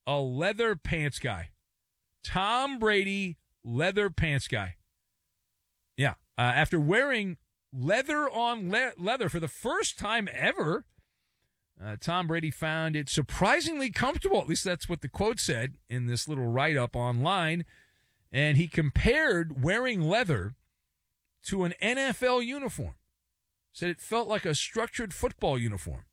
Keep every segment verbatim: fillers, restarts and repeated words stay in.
a leather pants guy. Tom Brady, leather pants guy. Yeah. Uh, after wearing leather on le- leather for the first time ever, uh, Tom Brady found it surprisingly comfortable. At least that's what the quote said in this little write-up online. And he compared wearing leather to an N F L uniform. Said it felt like a structured football uniform.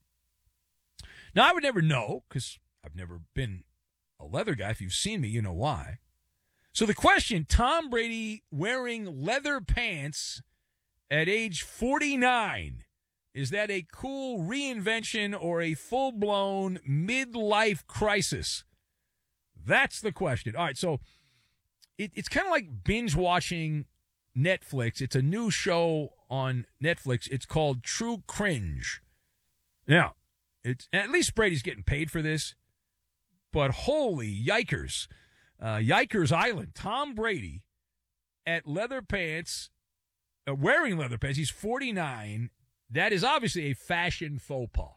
Now, I would never know because I've never been a leather guy. If you've seen me, you know why. So the question, Tom Brady wearing leather pants at age forty-nine, is that a cool reinvention or a full-blown midlife crisis? That's the question. All right, so it, it's kind of like binge-watching Netflix. It's a new show on Netflix. It's called True Cringe. Now, it's at least Brady's getting paid for this, but holy yikers. Uh, Yikers Island, Tom Brady at leather pants, uh, wearing leather pants. He's forty-nine. That is obviously a fashion faux pas.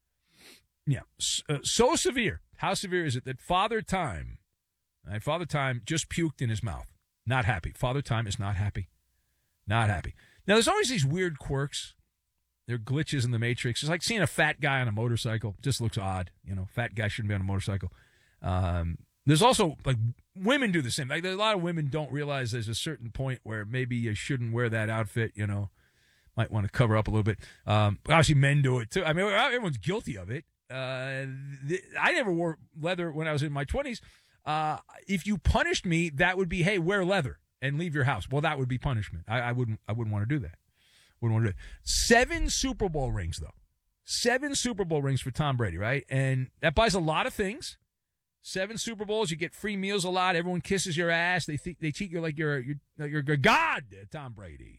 Yeah, uh, so severe. How severe is it that Father Time, right, Father Time just puked in his mouth? Not happy. Father Time is not happy. Not happy. Now, there's always these weird quirks. There are glitches in the Matrix. It's like seeing a fat guy on a motorcycle. Just looks odd. You know, fat guy shouldn't be on a motorcycle. Um, there's also, like, women do the same. Like, a lot of women don't realize there's a certain point where maybe you shouldn't wear that outfit, you know. Might want to cover up a little bit. Um, obviously, men do it, too. I mean, everyone's guilty of it. Uh, th- I never wore leather when I was in my twenties. Uh, if you punished me, that would be, hey, wear leather and leave your house. Well, that would be punishment. I, I wouldn't I wouldn't want to do that. Wouldn't want to do it. Seven Super Bowl rings, though. Seven Super Bowl rings for Tom Brady, right? And that buys a lot of things. Seven Super Bowls, you get free meals a lot. Everyone kisses your ass. They think they treat you like you're you're you're a god, Tom Brady.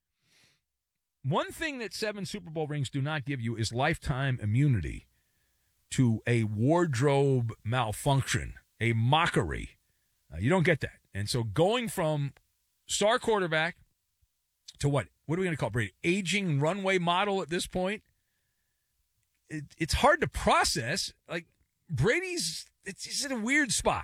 One thing that seven Super Bowl rings do not give you is lifetime immunity to a wardrobe malfunction, a mockery. Uh, you don't get that. And so going from star quarterback to what? What are we going to call Brady? Aging runway model at this point? It, it's hard to process. Like, Brady's, it's, he's in a weird spot.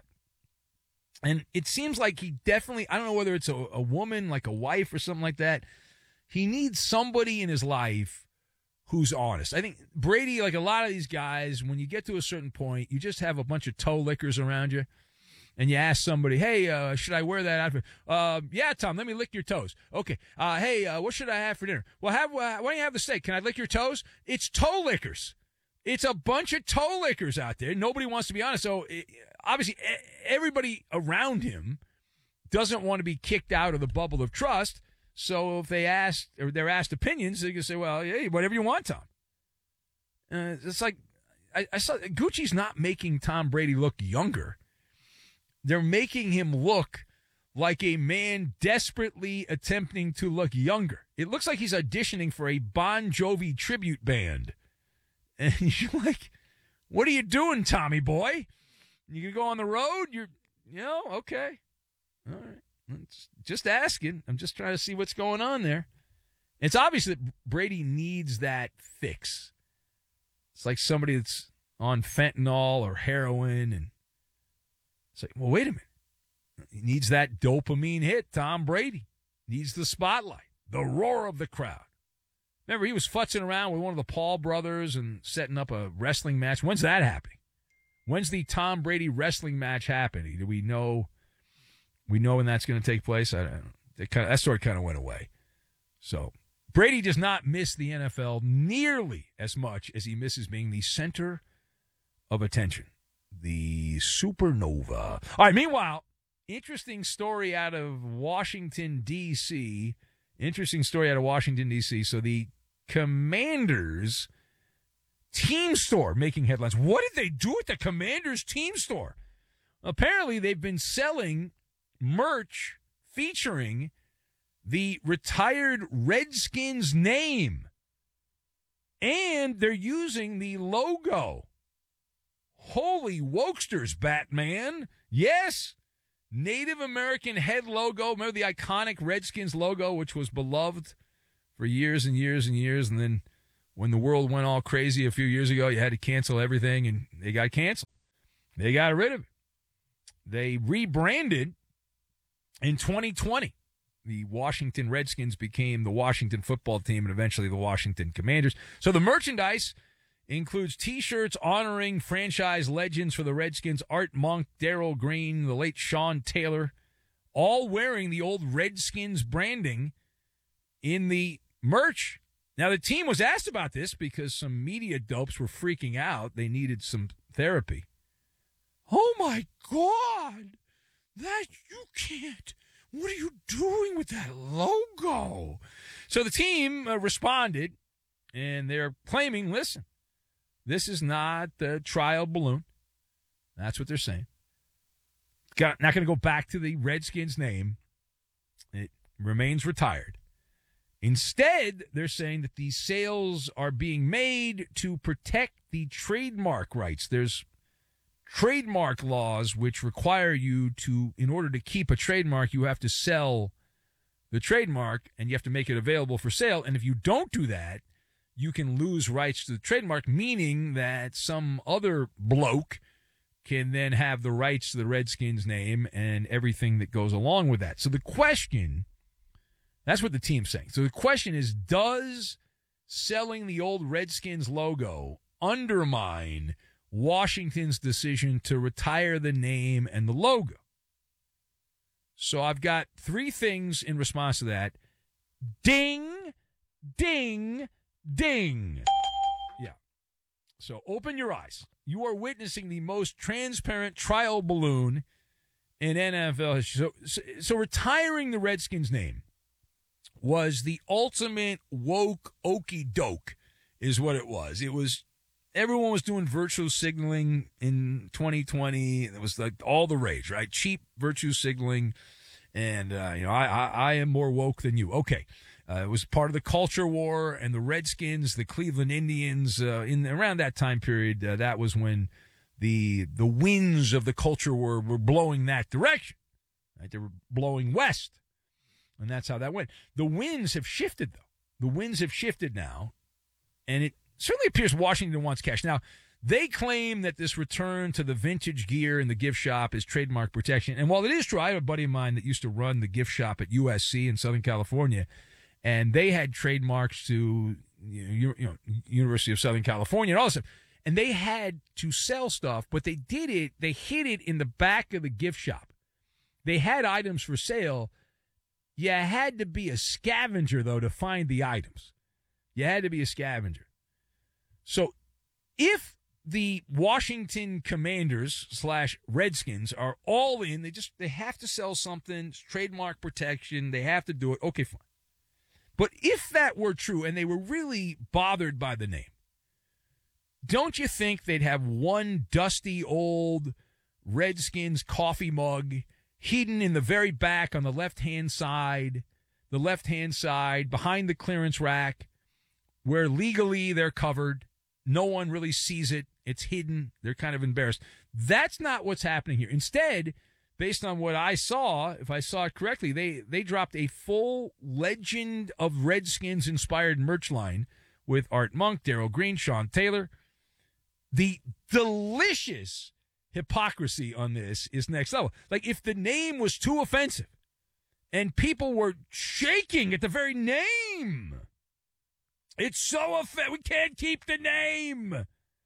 And it seems like he definitely, I don't know whether it's a, a woman, like a wife or something like that. He needs somebody in his life who's honest. I think Brady, like a lot of these guys, when you get to a certain point, you just have a bunch of toe lickers around you, and you ask somebody, hey, uh, should I wear that outfit? Uh, yeah, Tom, let me lick your toes. Okay. Uh, hey, uh, what should I have for dinner? Well, have uh, why don't you have the steak? Can I lick your toes? It's toe lickers. It's a bunch of toe lickers out there. Nobody wants to be honest. So, it, obviously, everybody around him doesn't want to be kicked out of the bubble of trust. So if they ask, or they're asked opinions, they can say, well, hey, whatever you want, Tom. Uh, it's like, I, I saw, Gucci's not making Tom Brady look younger. They're making him look like a man desperately attempting to look younger. It looks like he's auditioning for a Bon Jovi tribute band. And you're like, what are you doing, Tommy boy? You can go on the road? You're, you know, okay. All right. Just asking. I'm just trying to see what's going on there. It's obvious that Brady needs that fix. It's like somebody that's on fentanyl or heroin, and it's like, well, wait a minute. He needs that dopamine hit. Tom Brady needs the spotlight, the roar of the crowd. Remember, he was futzing around with one of the Paul brothers and setting up a wrestling match. When's that happening? When's the Tom Brady wrestling match happening? Do we know? We know when that's going to take place. I don't. It kind of, that story kind of went away. So Brady does not miss the N F L nearly as much as he misses being the center of attention, the supernova. All right. Meanwhile, interesting story out of Washington D C. Interesting story out of Washington D C. So the Commanders team store making headlines. What did they do at the Commanders team store? Apparently, they've been selling merch featuring the retired Redskins name, and they're using the logo. Holy wokesters, Batman. Yes, Native American head logo. Remember the iconic Redskins logo, which was beloved for years and years and years, and then when the world went all crazy a few years ago, you had to cancel everything, and they got canceled. They got rid of it. They rebranded in twenty twenty. The Washington Redskins became the Washington football team and eventually the Washington Commanders. So the merchandise includes T-shirts honoring franchise legends for the Redskins, Art Monk, Darrell Green, the late Sean Taylor, all wearing the old Redskins branding in the merch. Now, the team was asked about this because some media dopes were freaking out. They needed some therapy. Oh, my God. That you can't. What are you doing with that logo? So the team uh, responded, and they're claiming, listen, this is not the trial balloon. That's what they're saying. Got, not going to go back to the Redskins name. It remains retired. Instead, they're saying that these sales are being made to protect the trademark rights. There's trademark laws which require you to, in order to keep a trademark, you have to sell the trademark and you have to make it available for sale. And if you don't do that, you can lose rights to the trademark, meaning that some other bloke can then have the rights to the Redskins name and everything that goes along with that. So the question, that's what the team's saying. So the question is, does selling the old Redskins logo undermine Washington's decision to retire the name and the logo? So I've got three things in response to that. Ding, ding, ding. Yeah. So open your eyes. You are witnessing the most transparent trial balloon in N F L history. So, so, so retiring the Redskins name was the ultimate woke okey doke, is what it was. It was, everyone was doing virtue signaling in twenty twenty. It was like all the rage, right? Cheap virtue signaling. And, uh, you know, I, I, I am more woke than you. Okay. Uh, it was part of the culture war, and the Redskins, the Cleveland Indians, uh, in around that time period, uh, that was when the the winds of the culture war were blowing that direction. Right? They were blowing west, and that's how that went. The winds have shifted, though. The winds have shifted now, and it certainly appears Washington wants cash. Now, they claim that this return to the vintage gear in the gift shop is trademark protection. And while it is true, I have a buddy of mine that used to run the gift shop at U S C in Southern California, and they had trademarks to you know, you know University of Southern California and all this stuff. And they had to sell stuff, but they did it, they hid it in the back of the gift shop. They had items for sale. You had to be a scavenger, though, to find the items. You had to be a scavenger. So if the Washington Commanders slash Redskins are all in, they just they have to sell something, it's trademark protection, they have to do it, okay, fine. But if that were true and they were really bothered by the name, don't you think they'd have one dusty old Redskins coffee mug hidden in the very back on the left-hand side, the left-hand side, behind the clearance rack, where legally they're covered, no one really sees it, it's hidden, they're kind of embarrassed. That's not what's happening here. Instead, based on what I saw, if I saw it correctly, they, they dropped a full Legend of Redskins-inspired merch line with Art Monk, Darrell Green, Sean Taylor. The delicious hypocrisy on this is next level. Like, if the name was too offensive and people were shaking at the very name, it's so offensive, we can't keep the name.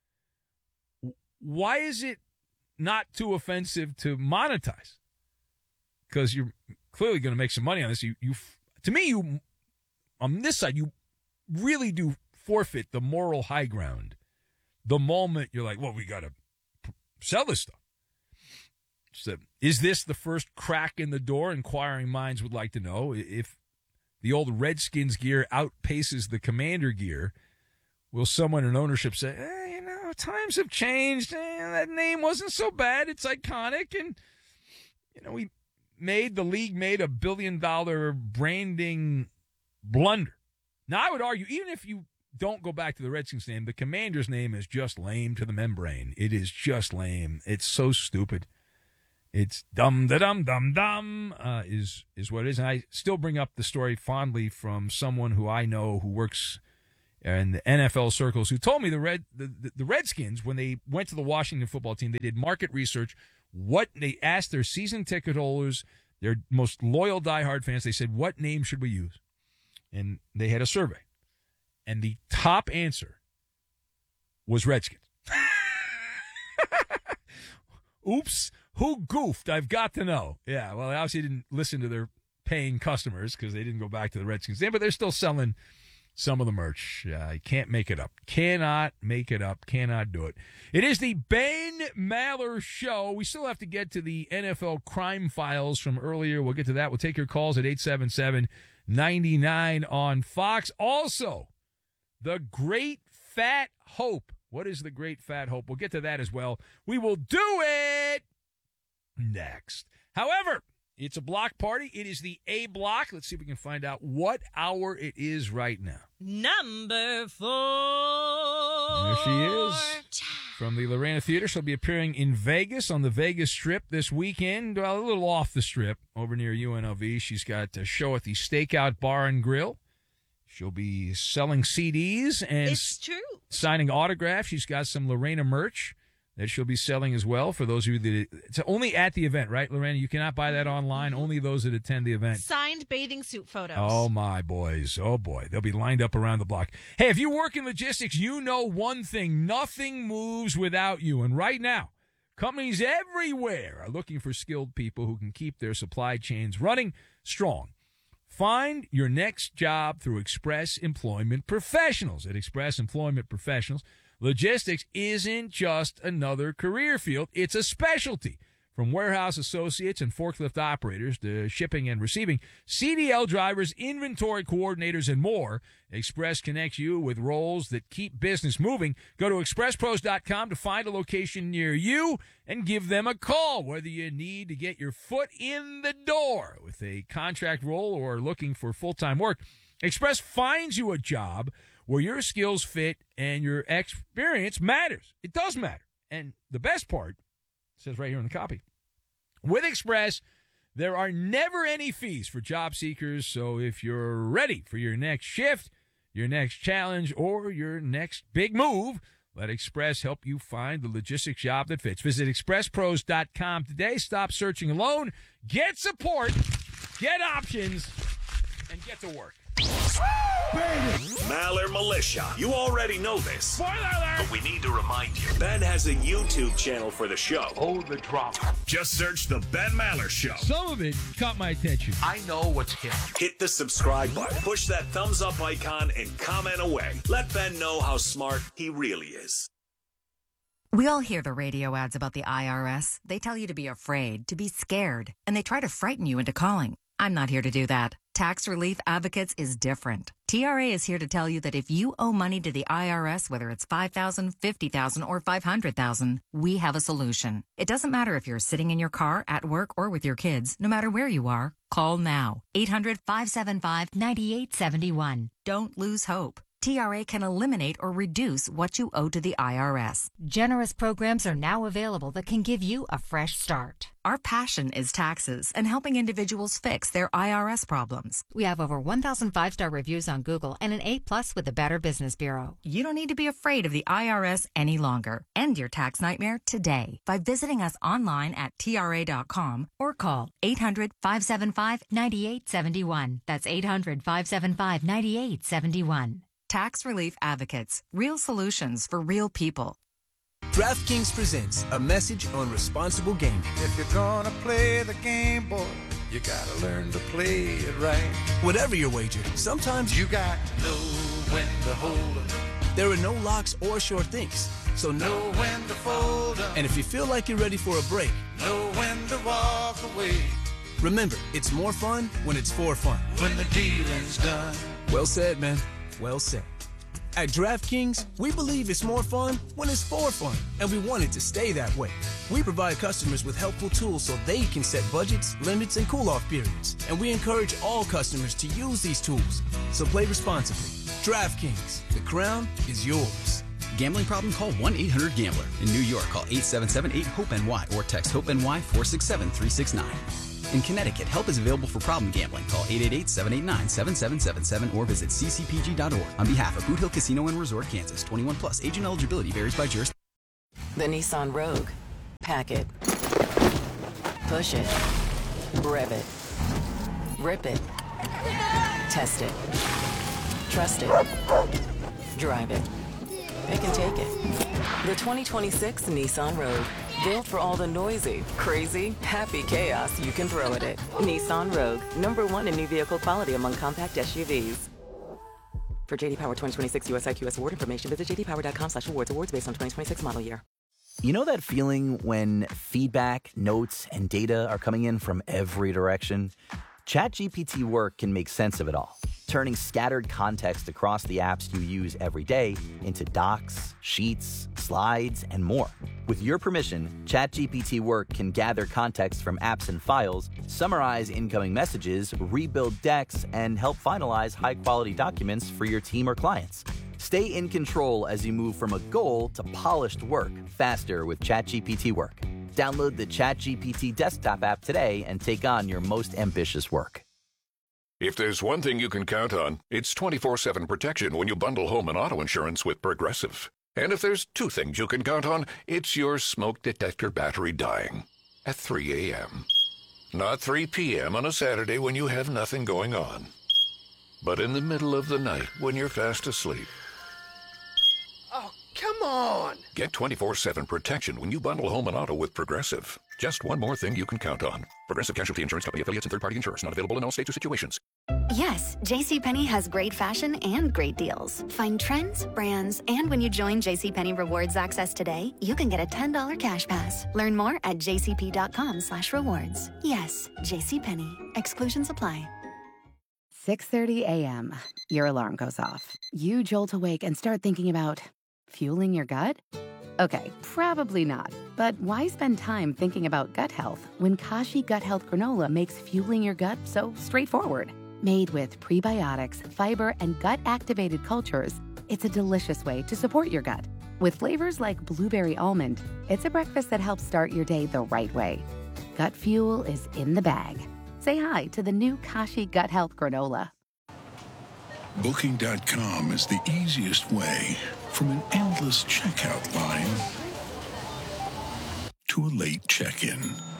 Why is it not too offensive to monetize? Because you're clearly going to make some money on this. You, you, to me, you on this side, you really do forfeit the moral high ground the moment you're like, well, we got to sell this stuff. So, is this the first crack in the door? Inquiring minds would like to know. If the old Redskins gear outpaces the Commander gear, will someone in ownership say, eh, you know, times have changed. Eh, that name wasn't so bad. It's iconic. And, you know, we made, the league made a billion dollar branding blunder. Now, I would argue, even if you don't go back to the Redskins name, the Commander's name is just lame to the membrane. It is just lame. It's so stupid. It's dum da dum dum dum uh, is is what it is. And I still bring up the story fondly from someone who I know who works in the N F L circles who told me the Red the, the Redskins, when they went to the Washington football team, they did market research. What they asked their season ticket holders, their most loyal diehard fans, they said, what name should we use? And they had a survey. And the top answer was Redskins. Oops, who goofed? I've got to know. Yeah, well, they obviously didn't listen to their paying customers because they didn't go back to the Redskins. Yeah, but they're still selling some of the merch. Uh, you can't make it up. Cannot make it up. Cannot do it. It is the Ben Maller Show. We still have to get to the N F L crime files from earlier. We'll get to that. We'll take your calls at eight seven seven, nine nine on Fox. Also, the Great Fat Hope. What is the Great Fat Hope? We'll get to that as well. We will do it next. However, it's a block party. It is the A block. Let's see if we can find out what hour it is right now. Number four. There she is. From the Lorena Theater. She'll be appearing in Vegas on the Vegas Strip this weekend. Well, a little off the Strip over near U N L V. She's got a show at the Stakeout Bar and Grill. She'll be selling C Ds and it's true. signing autographs. She's got some Lorena merch that she'll be selling as well for those of you that it's only at the event, right, Lorena? You cannot buy that online. Only those that attend the event. Signed bathing suit photos. Oh, my boys. Oh, boy. They'll be lined up around the block. Hey, if you work in logistics, you know one thing. Nothing moves without you. And right now, companies everywhere are looking for skilled people who can keep their supply chains running strong. Find your next job through Express Employment Professionals. At Express Employment Professionals, logistics isn't just another career field. It's a specialty. From warehouse associates and forklift operators to shipping and receiving, C D L drivers, inventory coordinators, and more, Express connects you with roles that keep business moving. Go to express pros dot com to find a location near you and give them a call, whether you need to get your foot in the door with a contract role or looking for full-time work. Express finds you a job where your skills fit and your experience matters. It does matter. And the best part, it says right here in the copy, with Express, there are never any fees for job seekers. So if you're ready for your next shift, your next challenge, or your next big move, let Express help you find the logistics job that fits. Visit express pros dot com today. Stop searching alone. Get support, get options, and get to work. Maller Militia. You already know this. Spoiler alert! But we need to remind you. Ben has a YouTube channel for the show. Oh, the drama. Just search The Ben Maller Show. Some of it caught my attention. I know what's hip. Hit the subscribe button, push that thumbs up icon, and comment away. Let Ben know how smart he really is. We all hear the radio ads about the I R S. They tell you to be afraid, to be scared, and they try to frighten you into calling. I'm not here to do that. Tax Relief Advocates is different. T R A is here to tell you that if you owe money to the I R S, whether it's five thousand dollars, fifty thousand dollars, or five hundred thousand dollars, we have a solution. It doesn't matter if you're sitting in your car, at work, or with your kids. No matter where you are, call now. eight hundred, five seven five, nine eight seven one. Don't lose hope. T R A can eliminate or reduce what you owe to the I R S. Generous programs are now available that can give you a fresh start. Our passion is taxes and helping individuals fix their I R S problems. We have over one thousand five-star reviews on Google and an A plus with the Better Business Bureau. You don't need to be afraid of the I R S any longer. End your tax nightmare today by visiting us online at T R A dot com or call eight hundred, five seven five, nine eight seven one. That's eight hundred, five seven five, nine eight seven one. Tax Relief Advocates. Real solutions for real people. DraftKings presents a message on responsible gaming. If you're gonna play the game, boy, you gotta learn to play it right. Whatever your wager, sometimes you got to know when to hold up. There are no locks or sure things, so know Know when to fold up. And if you feel like you're ready for a break, Know when to walk away. remember, it's more fun when it's for fun. When the dealing's done. Well said, man. Well said. At DraftKings, we believe it's more fun when it's for fun, and we want it to stay that way. We provide customers with helpful tools so they can set budgets, limits, and cool-off periods, and we encourage all customers to use these tools. So play responsibly. DraftKings, the crown is yours. Gambling problem? Call one eight hundred gambler. In New York, call eight seven seven, eight, HOPE-N Y or text HOPE-N Y four six seven, three six nine. In Connecticut, help is available for problem gambling. Call eight eight eight, seven eight nine, seven seven seven seven or visit c c p g dot org. On behalf of Boot Hill Casino and Resort, Kansas, twenty-one plus, age and eligibility varies by jurisdiction. The Nissan Rogue. Pack it. Push it. Rev it. Rip it. Test it. Trust it. Drive it. Pick and take it. The twenty twenty-six Nissan Rogue. Built for all the noisy, crazy, happy chaos you can throw at it. Nissan Rogue. Number one in new vehicle quality among compact S U Vs. For J D Power twenty twenty-six U S I Q S award information, visit j d power dot com slash awards. Awards based on twenty twenty-six model year. You know that feeling when feedback, notes, and data are coming in from every direction? ChatGPT Work can make sense of it all, turning scattered context across the apps you use every day into docs, sheets, slides, and more. With your permission, ChatGPT Work can gather context from apps and files, summarize incoming messages, rebuild decks, and help finalize high-quality documents for your team or clients. Stay in control as you move from a goal to polished work faster with ChatGPT Work. Download the ChatGPT desktop app today and take on your most ambitious work. If there's one thing you can count on, it's twenty-four seven protection when you bundle home and auto insurance with Progressive. And if there's two things you can count on, it's your smoke detector battery dying at three a.m. Not three p.m. on a Saturday when you have nothing going on, but in the middle of the night when you're fast asleep. Oh, come on! Get twenty-four seven protection when you bundle home and auto with Progressive. Just one more thing you can count on. Progressive Casualty Insurance Company affiliates and third-party insurers. Not available in all states or situations. Yes, JCPenney has great fashion and great deals. Find trends, brands, and when you join JCPenney Rewards Access today, you can get a ten dollars cash pass. Learn more at jcp.com slash rewards. Yes, JCPenney. Exclusions apply. six thirty a.m. Your alarm goes off. You jolt awake and start thinking about fueling your gut? Okay, probably not. But why spend time thinking about gut health when Kashi Gut Health Granola makes fueling your gut so straightforward? Made with prebiotics, fiber, and gut-activated cultures, it's a delicious way to support your gut. With flavors like blueberry almond, it's a breakfast that helps start your day the right way. Gut fuel is in the bag. Say hi to the new Kashi Gut Health Granola. Booking dot com is the easiest way from an endless checkout line to a late check-in.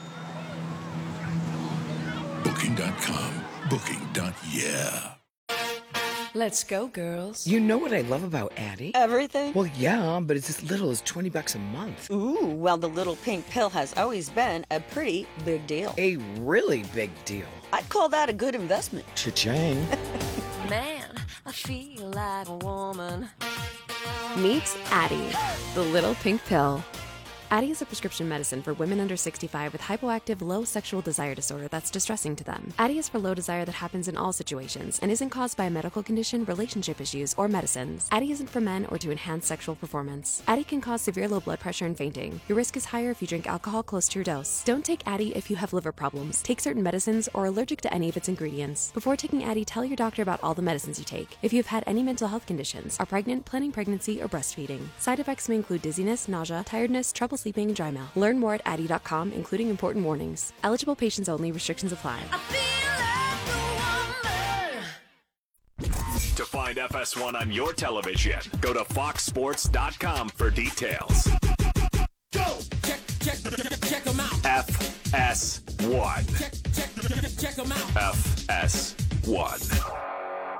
Booking dot com. Booking. Yeah. Let's go, girls. You know what I love about Addie? Everything? Well, yeah, but it's as little as twenty bucks a month. Ooh, well, the little pink pill has always been a pretty big deal. A really big deal. I'd call that a good investment. Cha-ching. Man, I feel like a woman. Meet Addie, the little pink pill. Addie is a prescription medicine for women under sixty-five with hypoactive low sexual desire disorder that's distressing to them. Addie is for low desire that happens in all situations and isn't caused by a medical condition, relationship issues, or medicines. Addie isn't for men or to enhance sexual performance. Addie can cause severe low blood pressure and fainting. Your risk is higher if you drink alcohol close to your dose. Don't take Addie if you have liver problems, take certain medicines, or are allergic to any of its ingredients. Before taking Addie, tell your doctor about all the medicines you take. If you've had any mental health conditions, are pregnant, planning pregnancy, or breastfeeding. Side effects may include dizziness, nausea, tiredness, trouble sleeping, and dry mouth. Learn more at addie dot com, including important warnings. Eligible patients only. Restrictions apply. To find F S one on your television, go to fox sports dot com for details. Go! Check, check, check, check them out. F S one. Check, check, check them out. F S one.